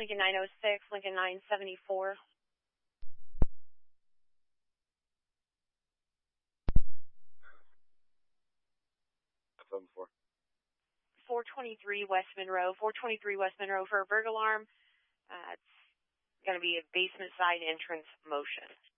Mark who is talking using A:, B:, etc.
A: Lincoln 906, Lincoln 974.
B: 7-4.
A: 423 West Monroe. 423 West Monroe for a burglar alarm. It's going to be a basement side entrance motion.